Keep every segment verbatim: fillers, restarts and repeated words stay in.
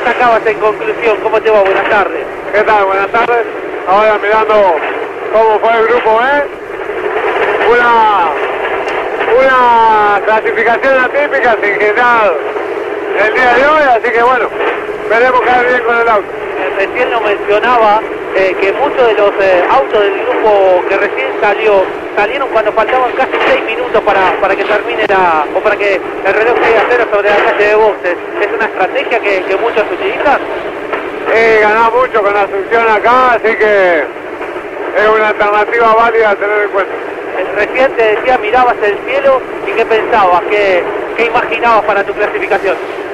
sacabas en conclusión? ¿Cómo te va? Buenas tardes. ¿Qué tal? Buenas tardes. Ahora mirando cómo fue el grupo B. Una, una clasificación atípica sin generar el día de hoy, así que bueno, veremos caer bien con el auto. Recién lo mencionaba, eh, que muchos de los eh, autos del grupo que recién salió, salieron cuando faltaban casi seis minutos para, para que termine la, o para que el reloj llegue a cero sobre la calle de boxes. ¿Es una estrategia que, que muchos utilizan? Eh, ganamos mucho con la succión acá, así que es una alternativa válida a tener en cuenta. El recién te decía, mirabas el cielo y ¿qué pensabas? ¿Qué, qué imaginabas para tu clasificación?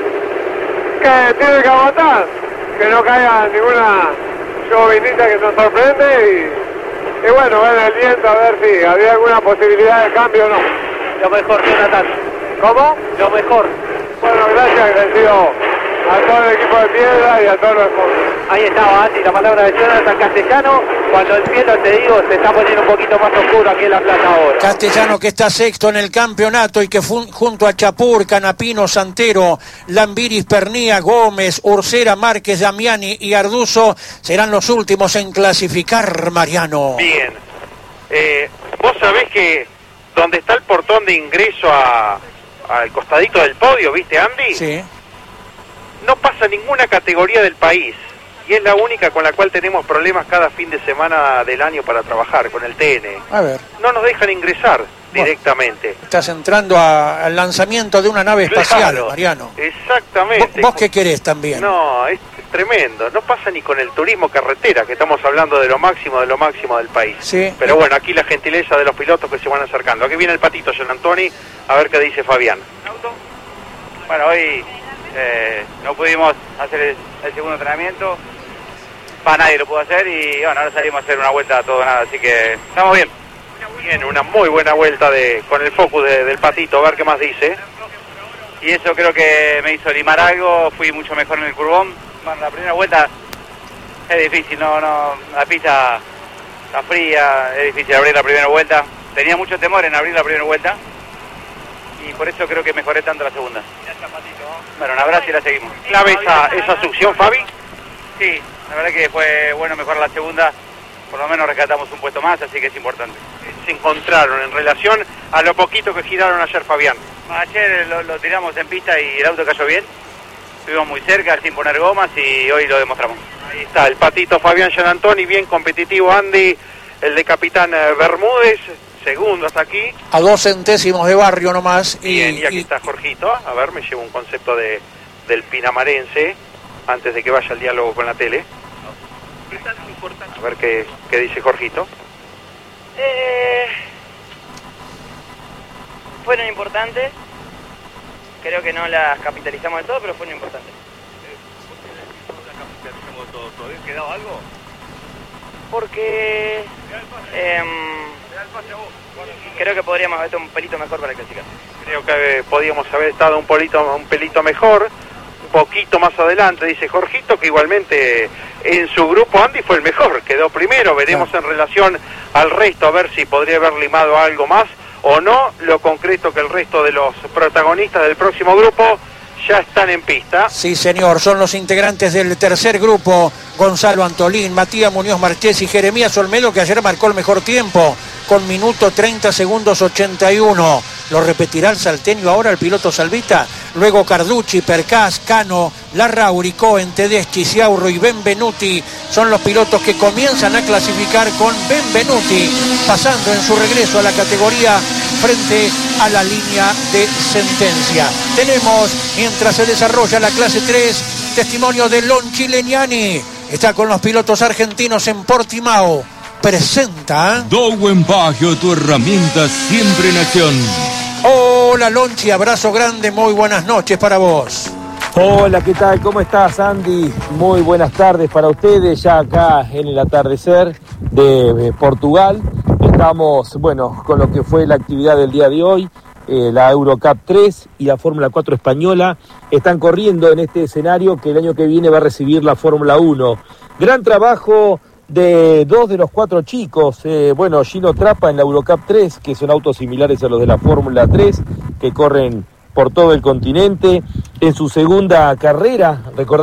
Que tiene que aguantar, que no caiga ninguna llovinita que nos sorprende y, y bueno, ver el viento a ver si había alguna posibilidad de cambio o no. Lo mejor, Jonathan. ¿Cómo? Lo mejor. Bueno, gracias, agradecido a todo el equipo de Piedra y a todos los sponsors. Ahí estaba Andy, la palabra de Jonathan Castellano, cuando el cielo, te digo, se está poniendo un poquito más oscuro aquí en La Plata ahora. Castellano, que está sexto en el campeonato y que fun- junto a Chapur, Canapino, Santero, Lambiris, Pernía, Gómez, Ursera, Márquez, Damiani y Arduzo serán los últimos en clasificar, Mariano. Bien. Eh, vos sabés que donde está el portón de ingreso a, al costadito del podio, ¿viste, Andy? Sí. No pasa ninguna categoría del país y es la única con la cual tenemos problemas cada fin de semana del año para trabajar, con el T N. A ver. No nos dejan ingresar directamente. Estás entrando a- al lanzamiento de una nave espacial, Claro, Mariano. Exactamente. ¿Vos, vos qué querés también? No, es tremendo. No pasa ni con el turismo carretera, que estamos hablando de lo máximo, de lo máximo del país. Sí. Pero bueno, aquí la gentileza de los pilotos que se van acercando. Aquí viene el patito, Gian Antoni, a ver qué dice Fabián. Bueno, hoy eh, no pudimos hacer el, el segundo entrenamiento, para nadie lo pudo hacer y bueno, ahora salimos a hacer una vuelta a todo o nada, así que estamos bien. Bien, una muy buena vuelta de con el focus de, del patito, a ver qué más dice. Y eso creo que me hizo limar algo, fui mucho mejor en el curbón. Bueno, la primera vuelta es difícil, no, no, la pista está fría, es difícil abrir la primera vuelta. Tenía mucho temor en abrir la primera vuelta y por eso creo que mejoré tanto la segunda. Bueno, un abrazo y la seguimos. ¿Clave esa, esa succión, Fabi? Sí, la verdad que fue bueno mejorar la segunda, por lo menos rescatamos un puesto más, así que es importante. Se encontraron en relación a lo poquito que giraron ayer, Fabián. Ayer lo, lo tiramos en pista y el auto cayó bien, estuvimos muy cerca sin poner gomas y hoy lo demostramos. Ahí está el patito Fabián Gian Antoni, bien competitivo Andy, el de Capitán eh, Bermúdez, segundo hasta aquí. A dos centésimos de barrio nomás. Y, Bien, y aquí y- está Jorgito, a ver, me llevo un concepto de del pinamarense, antes de que vaya el diálogo con la tele. A ver qué, qué dice Jorgito. Eh, fueron importantes, creo que no las capitalizamos de todo, pero fueron importantes. ¿Quedaba algo? Porque em, creo que podríamos haber estado un pelito mejor para clasificar. Creo que eh, podíamos haber estado un pelito, un pelito mejor, un poquito más adelante, dice Jorgito, que igualmente en su grupo Andy fue el mejor, quedó primero, veremos en relación al resto, a ver si podría haber limado algo más o no. Lo concreto que el resto de los protagonistas del próximo grupo ya están en pista. Sí, señor, son los integrantes del tercer grupo, Gonzalo Antolín, Matías Muñoz Marchés y Jeremías Olmedo, que ayer marcó el mejor tiempo, con minuto treinta segundos ochenta y uno. Lo repetirá el salteño ahora, el piloto Salvita. Luego Carducci, Percás, Cano, Larrauri, Cohen, Tedeschi, Ciaurro y Benvenuti son los pilotos que comienzan a clasificar, con Benvenuti pasando en su regreso a la categoría frente a la línea de sentencia. Tenemos, mientras se desarrolla la clase tres, testimonio de Lonchi Legnani. Está con los pilotos argentinos en Portimao. Presenta Dowen Baggio, tu herramienta siempre en acción. Hola Lonchi, abrazo grande, muy buenas noches para vos. Hola, ¿qué tal? ¿Cómo estás, Andy? Muy buenas tardes para ustedes, ya acá en el atardecer de Portugal. Estamos, bueno, con lo que fue la actividad del día de hoy, eh, la Eurocup tres y la Fórmula cuatro española están corriendo en este escenario que el año que viene va a recibir la Fórmula uno. Gran trabajo de dos de los cuatro chicos, eh, bueno, Gino Trappa en la Eurocup tres, que son autos similares a los de la Fórmula tres, que corren por todo el continente. En su segunda carrera, recordamos